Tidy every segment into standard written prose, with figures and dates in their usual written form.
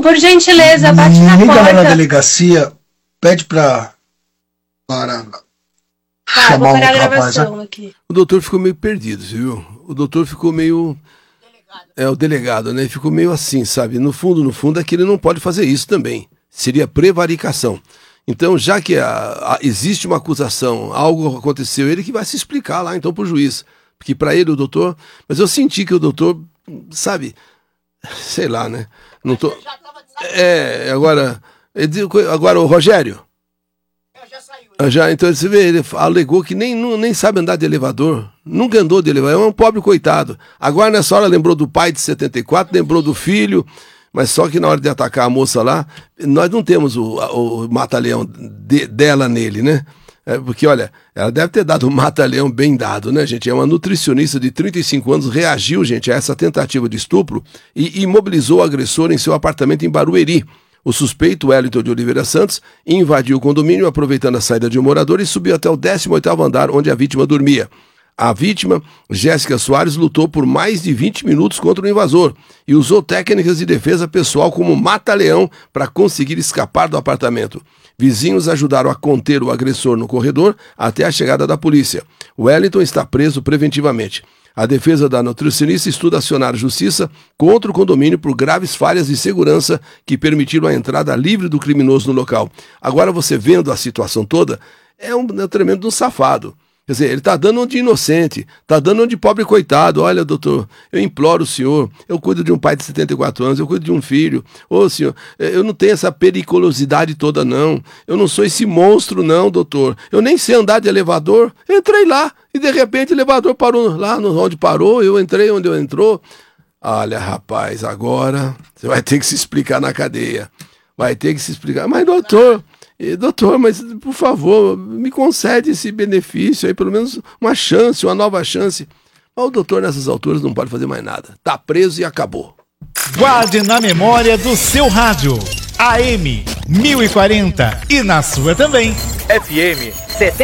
Por gentileza, bate na Liga porta. lá na delegacia, pede para chamar vou parar um a rapaz. gravação aqui. O doutor ficou meio perdido, você viu? O doutor ficou meio... o delegado, né? Ficou meio assim, sabe? No fundo, é que ele não pode fazer isso também. Seria prevaricação. Então, já que existe uma acusação, algo aconteceu, ele que vai se explicar lá, então, pro juiz. Porque para ele, o doutor... Mas eu senti que o doutor, sabe... Sei lá, né? Não tô... Agora o Rogério... Então você vê, ele alegou que nem sabe andar de elevador, nunca andou de elevador, é um pobre coitado. Agora nessa hora lembrou do pai de 74, lembrou do filho, mas só que na hora de atacar a moça lá, nós não temos o mata-leão dela nele, né? Porque olha, ela deve ter dado um mata-leão bem dado, né, gente? É uma nutricionista de 35 anos, reagiu, gente, a essa tentativa de estupro e imobilizou o agressor em seu apartamento em Barueri. O suspeito, Wellington de Oliveira Santos, invadiu o condomínio aproveitando a saída de um morador e subiu até o 18º andar, onde a vítima dormia. A vítima, Jéssica Soares, lutou por mais de 20 minutos contra o invasor e usou técnicas de defesa pessoal como mata-leão para conseguir escapar do apartamento. Vizinhos ajudaram a conter o agressor no corredor até a chegada da polícia. Wellington está preso preventivamente. A defesa da nutricionista estuda acionar a justiça contra o condomínio por graves falhas de segurança que permitiram a entrada livre do criminoso no local. Agora, você vendo a situação toda, é um tremendo safado. Quer dizer, ele está dando um de inocente, está dando um de pobre coitado. Olha, doutor, eu imploro o senhor, eu cuido de um pai de 74 anos, eu cuido de um filho. Ô, senhor, eu não tenho essa periculosidade toda, não. Eu não sou esse monstro, não, doutor. Eu nem sei andar de elevador. Eu entrei lá e, de repente, o elevador parou lá onde parou, eu entrei onde eu entrou. Olha, rapaz, agora você vai ter que se explicar na cadeia. Vai ter que se explicar. Mas, doutor, mas por favor, me concede esse benefício aí, pelo menos uma chance, uma nova chance. Mas o doutor nessas alturas não pode fazer mais nada. Tá preso e acabou. Guarde na memória do seu rádio. AM 1040 e na sua também. FM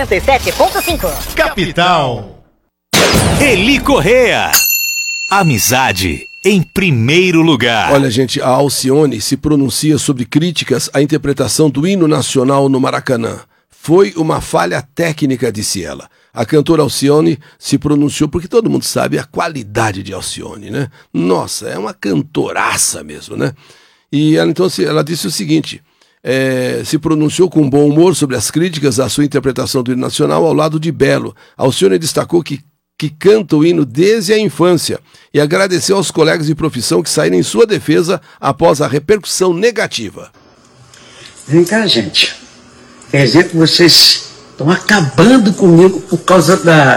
67.5. Capital. Eli Correa. Amizade em primeiro lugar. Olha, gente, a Alcione se pronuncia sobre críticas à interpretação do hino nacional no Maracanã. Foi uma falha técnica, disse ela. A cantora Alcione se pronunciou porque todo mundo sabe a qualidade de Alcione, né? Nossa, é uma cantoraça mesmo, né? E ela disse o seguinte, se pronunciou com bom humor sobre as críticas à sua interpretação do hino nacional ao lado de Belo. Alcione destacou que canta o hino desde a infância e agradeceu aos colegas de profissão que saíram em sua defesa após a repercussão negativa. Vem cá, gente. Quer dizer que vocês estão acabando comigo por causa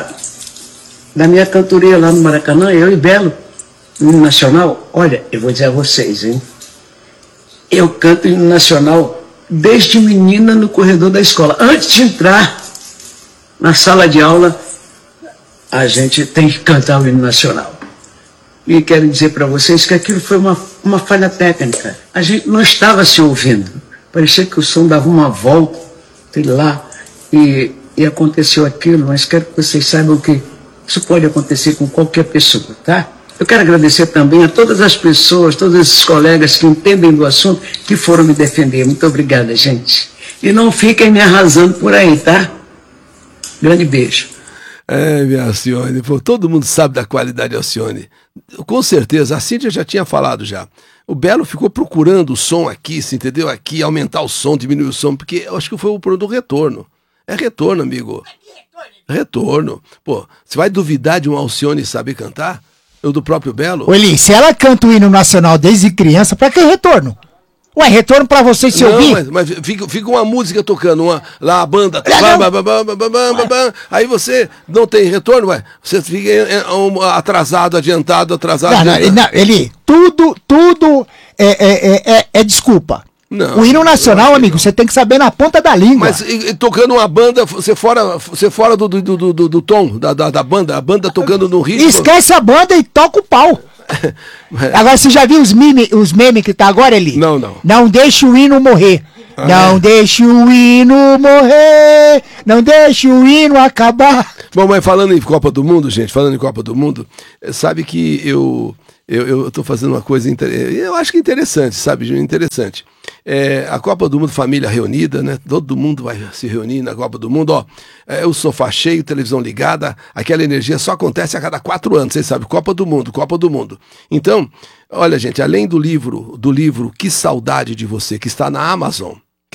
da minha cantoria lá no Maracanã, eu e Belo, no hino nacional. Olha, eu vou dizer a vocês, hein? Eu canto hino nacional desde menina no corredor da escola. Antes de entrar na sala de aula, a gente tem que cantar o hino nacional. E quero dizer para vocês que aquilo foi uma falha técnica. A gente não estava se ouvindo. Parecia que o som dava uma volta, sei lá, e aconteceu aquilo, mas quero que vocês saibam que isso pode acontecer com qualquer pessoa, tá? Eu quero agradecer também a todas as pessoas, todos esses colegas que entendem do assunto, que foram me defender. Muito obrigada, gente. E não fiquem me arrasando por aí, tá? Grande beijo. Minha Alcione, todo mundo sabe da qualidade da Alcione. Com certeza, a Cíntia já tinha falado já. O Belo ficou procurando o som aqui, você entendeu? Aqui, aumentar o som, diminuir o som, porque eu acho que foi o problema do retorno. É retorno, amigo. Retorno. Pô, você vai duvidar de uma Alcione saber cantar? Ou do próprio Belo? Ô Eli, se ela canta o hino nacional desde criança, pra que retorno? Ué, retorno pra você se ouvir? Mas fica uma música tocando, lá a banda, aí você não tem retorno, ué, você fica atrasado, adiantado. Não, Eli, tudo é desculpa. Não, o hino nacional, amigo, você tem que saber na ponta da língua. Mas tocando uma banda, você fora do tom da banda, a banda tocando no ritmo. Esquece a banda e toca o pau. Agora, você já viu os memes que tá agora, Eli? Não. Não deixe o hino morrer. Não deixe o hino morrer. Não deixe o hino acabar. Bom, mas falando em Copa do Mundo, gente, sabe que eu eu estou fazendo uma coisa, eu acho que interessante, sabe, interessante. A Copa do Mundo, família reunida, né? Todo mundo vai se reunir na Copa do Mundo, ó. O sofá cheio, televisão ligada, aquela energia só acontece a cada 4 anos, vocês sabem, Copa do Mundo. Então, olha, gente, além do livro Que Saudade de Você, que está na Amazon,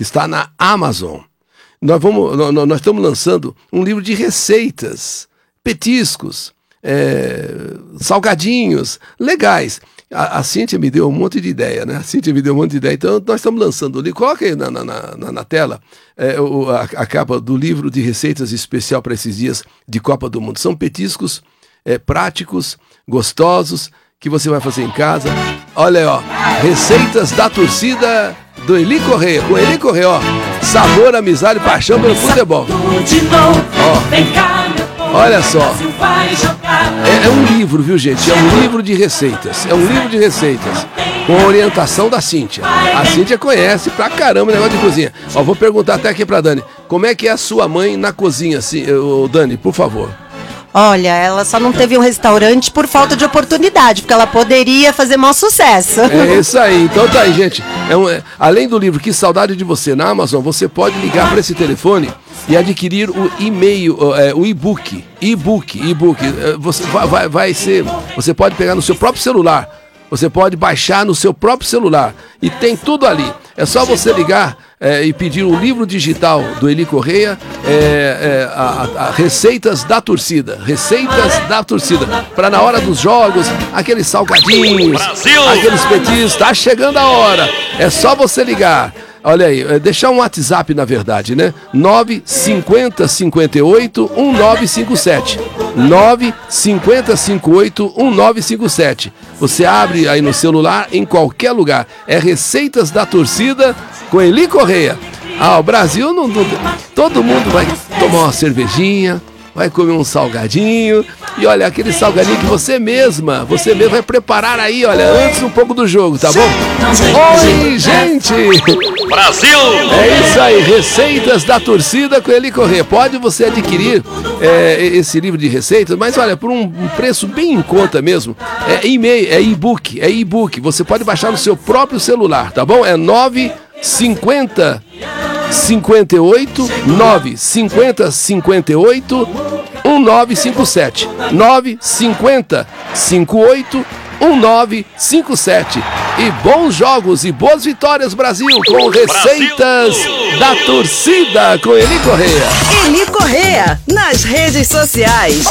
nós estamos lançando um livro de receitas, petiscos, salgadinhos, legais. A Cíntia me deu um monte de ideia, né? Então, nós estamos lançando ali. Coloca aí na tela a capa do livro de receitas especial para esses dias de Copa do Mundo. São petiscos práticos, gostosos, que você vai fazer em casa. Olha aí, ó. Receitas da torcida do Eli Correia. Com Eli Correia, ó. Sabor, amizade e paixão pelo futebol. Ó. Olha só. É um livro, viu, gente? É um livro de receitas. Com a orientação da Cíntia. A Cíntia conhece pra caramba o negócio de cozinha. Ó, vou perguntar até aqui pra Dani. Como é que é a sua mãe na cozinha, assim? Dani, por favor. Olha, ela só não teve um restaurante por falta de oportunidade, porque ela poderia fazer maior sucesso. É isso aí. Então tá aí, gente. Além do livro Que Saudade de Você na Amazon, você pode ligar para esse telefone e adquirir o e-mail, o e-book. Você pode pegar no seu próprio celular. Você pode baixar no seu próprio celular. E tem tudo ali. É só você ligar e pedir o livro digital do Eli Correia, Receitas da Torcida. Para na hora dos jogos, aqueles salgadinhos, aqueles petiscos. Está chegando a hora. É só você ligar. Olha aí, deixar um WhatsApp, na verdade, né? 950581957. 950581957. Você abre aí no celular, em qualquer lugar. É Receitas da Torcida com Eli Correia. O Brasil, todo mundo vai tomar uma cervejinha, vai comer um salgadinho. E olha, aquele salgadinho que você mesmo vai preparar aí, olha, antes um pouco do jogo, tá bom? Oi, gente! Brasil! É isso aí, Receitas da Torcida com Eli Correia. Pode você adquirir esse livro de receitas, mas olha, por um preço bem em conta mesmo. É e-book. Você pode baixar no seu próprio celular, tá bom? É 95058 1957. 950581957. E bons jogos e boas vitórias, Brasil, com Receitas da Torcida com Eli Correia. Eli Correia, nas redes sociais.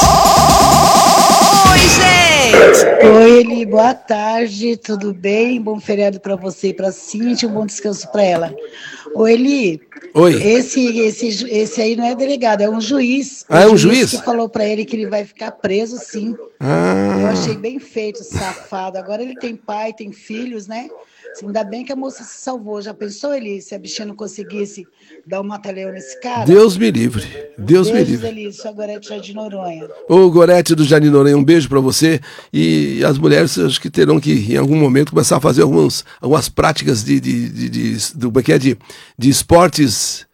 Oi, gente! Oi, Eli, boa tarde, tudo bem? Bom feriado para você e para Cíntia, um bom descanso para ela. Oi, Eli. Oi. Esse aí não é delegado, é um juiz. É um juiz? Que falou para ele que ele vai ficar preso, sim. Eu achei bem feito, safado. Agora ele tem pai, tem filhos, né? Ainda bem que a moça se salvou. Já pensou, Eli, se a bichinha não conseguisse dar um mata-leão nesse cara? Deus me livre. Deus me livre. Eli, sou a Gorete do Jardim Noronha. Ô, Gorete do Jardim Noronha, um beijo pra você. E as mulheres, acho que terão que, em algum momento, começar a fazer algumas práticas de esportes,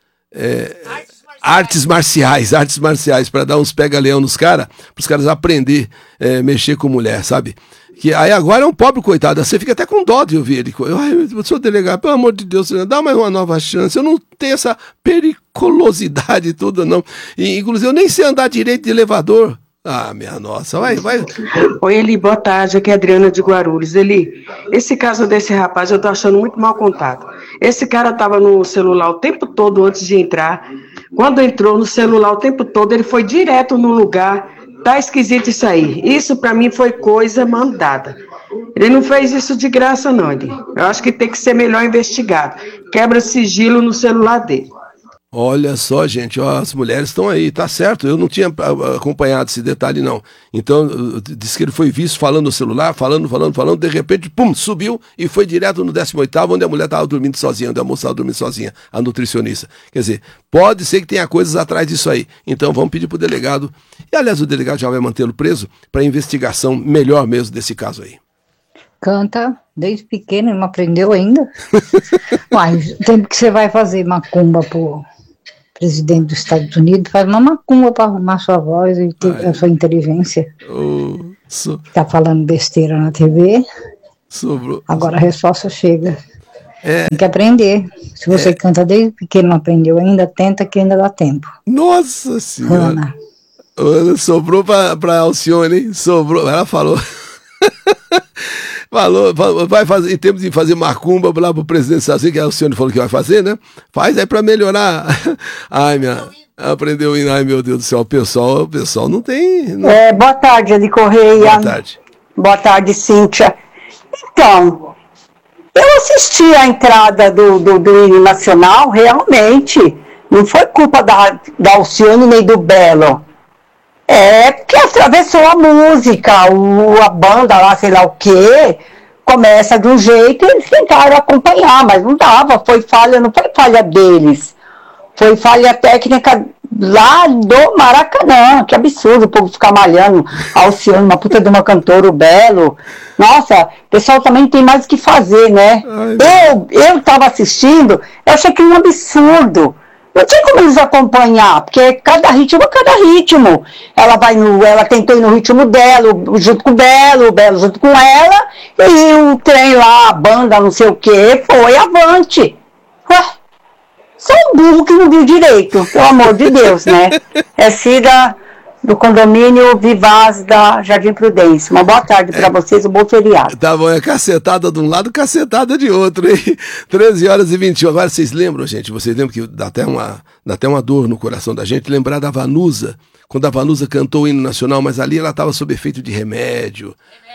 artes marciais, para dar uns pega-leão nos caras, para os caras aprender a mexer com mulher, sabe? Que aí agora é um pobre coitado, você fica até com dó de ouvir ele. Eu sou delegado, pelo amor de Deus, dá mais uma nova chance. Eu não tenho essa periculosidade toda, não. E, inclusive, eu nem sei andar direito de elevador. Ah, minha nossa, vai. Oi, Eli, boa tarde, aqui é a Adriana de Guarulhos. Eli, esse caso desse rapaz eu tô achando muito mal contado. Esse cara tava no celular o tempo todo antes de entrar. Quando entrou no celular o tempo todo, ele foi direto no lugar. Tá esquisito isso aí. Isso pra mim foi coisa mandada. Ele não fez isso de graça, não, Eli. Eu acho que tem que ser melhor investigado. Quebra sigilo no celular dele. Olha só, gente, ó, as mulheres estão aí, tá certo, eu não tinha acompanhado esse detalhe, não. Então, disse que ele foi visto falando no celular, falando, de repente, pum, subiu e foi direto no 18º, onde a mulher estava dormindo sozinha, onde a moça estava dormindo sozinha, a nutricionista. Quer dizer, pode ser que tenha coisas atrás disso aí. Então, vamos pedir pro delegado, e aliás, o delegado já vai mantê-lo preso, para investigação melhor mesmo desse caso aí. Canta desde pequeno, não aprendeu ainda? Mas o tempo que você vai fazer macumba pro presidente dos Estados Unidos, faz uma macumba para arrumar sua voz e ter a sua inteligência. Ficar falando besteira na TV. Sobrou. Agora a resposta chega. Tem que aprender. Se você canta desde pequeno não aprendeu ainda, tenta que ainda dá tempo. Nossa Senhora. Sobrou pra Alcione, hein? Sobrou. Ela falou. Vai fazer, em termos de fazer macumba lá pro presidente Saci, que a Alcione falou que vai fazer, né? Faz aí pra melhorar. Aprendeu, ai meu Deus do céu, o pessoal não tem. Não. Boa tarde, Eli Correia. Boa tarde. Boa tarde, Cíntia. Então, eu assisti a entrada do hino nacional, realmente. Não foi culpa da Alcione nem do Belo. Porque atravessou a música, a banda lá, sei lá o quê, começa de um jeito e eles tentaram acompanhar, mas não dava, não foi falha deles. Foi falha técnica lá do Maracanã. Que absurdo o povo ficar malhando a Alcione, uma puta de uma cantora, o Belo. Nossa, o pessoal também tem mais o que fazer, né? Eu tava assistindo, eu achei aquilo um absurdo. Não tinha como eles acompanhar, porque cada ritmo é cada ritmo. Ela tentou ir no ritmo dela, junto com o Belo junto com ela, e o trem lá, a banda, não sei o que, foi avante. Ué, só um burro que não viu direito, pelo amor de Deus, né? É Cida do condomínio Vivaz da Jardim Prudência. Uma boa tarde para vocês, um bom feriado. Tá bom, é cacetada de um lado, cacetada de outro, hein? 13h21. Agora vocês lembram, gente? Vocês lembram que dá até uma dor no coração da gente lembrar da Vanusa, quando a Vanusa cantou o hino nacional, mas ali ela estava sob efeito de remédio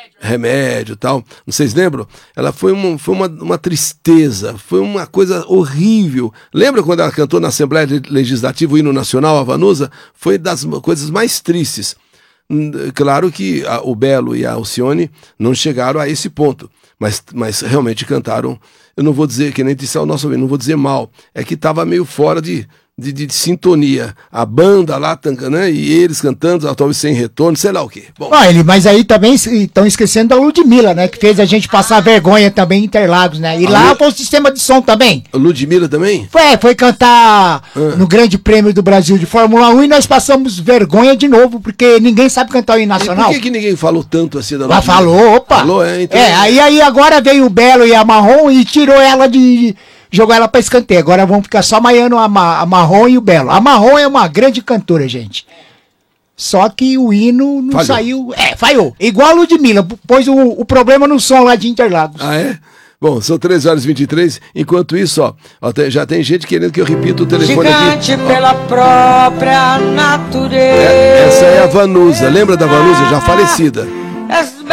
e tal. Vocês lembram? Ela foi uma tristeza, foi uma coisa horrível. Lembra quando ela cantou na Assembleia Legislativa o hino nacional, a Vanusa? Foi das coisas mais tristes. Claro que o Belo e a Alcione não chegaram a esse ponto, mas realmente cantaram. Eu não vou dizer, que nem disse o nosso amigo, não vou dizer mal, é que estava meio fora de sintonia. A banda lá, né, e eles cantando, talvez sem retorno, sei lá o quê. Bom. Mas aí também estão esquecendo da Ludmilla, né, que fez a gente passar vergonha também em Interlagos, né, e lá foi o sistema de som também. A Ludmilla também? Foi cantar no Grande Prêmio do Brasil de Fórmula 1 e nós passamos vergonha de novo, porque ninguém sabe cantar o hino nacional. E por que ninguém falou tanto assim da Ludmilla? Falou, opa! Falou, então... Aí agora veio o Belo e a Marrom e tirou ela jogou ela pra escanteio. Agora vamos ficar só maiando a Marrom e o Belo. A Marrom é uma grande cantora, gente. Só que o hino não saiu. Falhou. Igual a Ludmilla, pôs o problema no som lá de Interlagos. Ah, é? Bom, são 13h23. Enquanto isso, já tem gente querendo que eu repita o telefone Gigante aqui. Pela própria natureza. Essa é a Vanusa. Lembra da Vanusa? Já falecida.